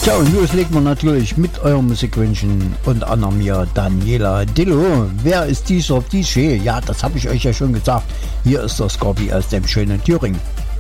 Tja, und los legen wir natürlich mit eurem Musikwünschen und anderem mir Daniela Dillo. Wer ist dieser DJ? Ja, das habe ich euch ja schon gesagt. Hier ist der Scorpi aus dem schönen Thüringen.